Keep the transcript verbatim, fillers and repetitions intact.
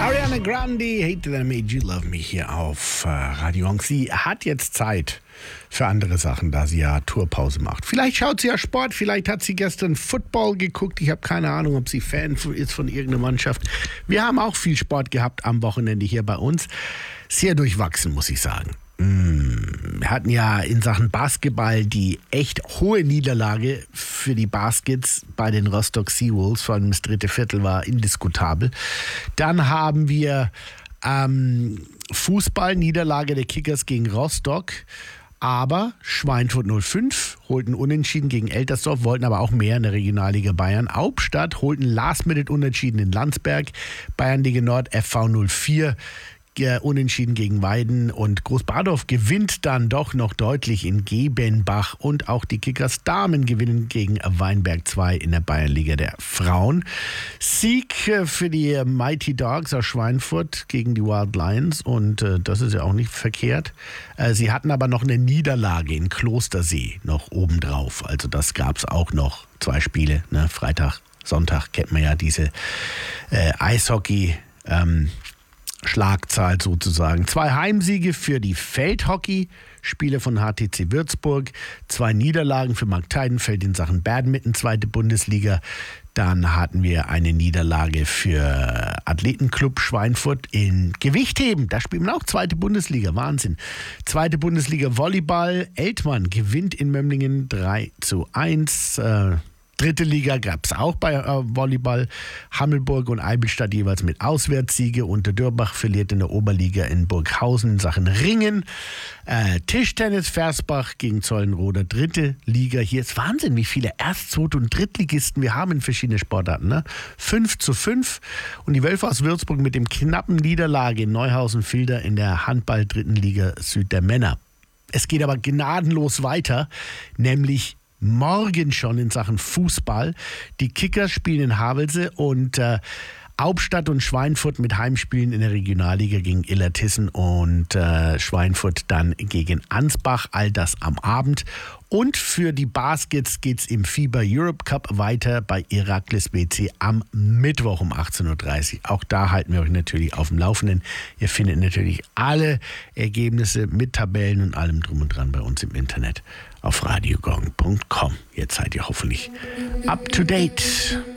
Ariana Grande, Hate That I Made You Love Me hier auf äh, Radio Honk. Sie hat jetzt Zeit für andere Sachen, da sie ja Tourpause macht. Vielleicht schaut sie ja Sport, vielleicht hat sie gestern Football geguckt. Ich habe keine Ahnung, ob sie Fan ist von irgendeiner Mannschaft. Wir haben auch viel Sport gehabt am Wochenende hier bei uns. Sehr durchwachsen, muss ich sagen. Wir hatten ja in Sachen Basketball die echt hohe Niederlage für die Baskets bei den Rostock Seawolves, vor allem das dritte Viertel war indiskutabel. Dann haben wir ähm, Fußball-Niederlage der Kickers gegen Rostock, aber Schweinfurt null fünf holten Unentschieden gegen Eltersdorf, wollten aber auch mehr in der Regionalliga Bayern. Hauptstadt holten Last-Minute-Unentschieden in Landsberg, Bayernliga Nord F V null vier. Unentschieden gegen Weiden und Großbadorf gewinnt dann doch noch deutlich in Gebenbach und auch die Kickers Damen gewinnen gegen Weinberg zwei in der Bayernliga der Frauen. Sieg für die Mighty Dogs aus Schweinfurt gegen die Wild Lions und äh, das ist ja auch nicht verkehrt. Äh, sie hatten aber noch eine Niederlage in Klostersee noch obendrauf, also das gab es auch noch, zwei Spiele, ne? Freitag, Sonntag kennt man ja diese äh, Eishockey ähm, Schlagzahl sozusagen. Zwei Heimsiege für die Feldhockey-Spieler von H T C Würzburg, zwei Niederlagen für Mark Teidenfeld in Sachen Badminton, zweite Bundesliga. Dann hatten wir eine Niederlage für Athletenclub Schweinfurt in Gewichtheben. Da spielen wir auch zweite Bundesliga, Wahnsinn. Zweite Bundesliga Volleyball, Eltmann gewinnt in Mömlingen drei zu eins. Äh, Dritte Liga gab es auch bei äh, Volleyball. Hammelburg und Eibelstadt jeweils mit Auswärtssiege. Unterdürbach verliert in der Oberliga in Burghausen in Sachen Ringen. Äh, Tischtennis Versbach gegen Zollenroda. Dritte Liga. Hier ist Wahnsinn, wie viele Erst-, Zweit- und Drittligisten wir haben in verschiedenen Sportarten. Ne? fünf zu fünf. Und die Wölfe aus Würzburg mit dem knappen Niederlage in Neuhausen-Filder in der Handball-Dritten Liga Süd der Männer. Es geht aber gnadenlos weiter, nämlich morgen schon in Sachen Fußball. Die Kickers spielen in Havelse und äh, Hauptstadt und Schweinfurt mit Heimspielen in der Regionalliga gegen Illertissen und äh, Schweinfurt dann gegen Ansbach. All das am Abend. Und für die Baskets geht es im FIBA Europe Cup weiter bei Iraklis B C am Mittwoch um achtzehn Uhr dreißig. Auch da halten wir euch natürlich auf dem Laufenden. Ihr findet natürlich alle Ergebnisse mit Tabellen und allem drum und dran bei uns im Internet auf radiogong punkt com. Jetzt seid ihr hoffentlich up to date.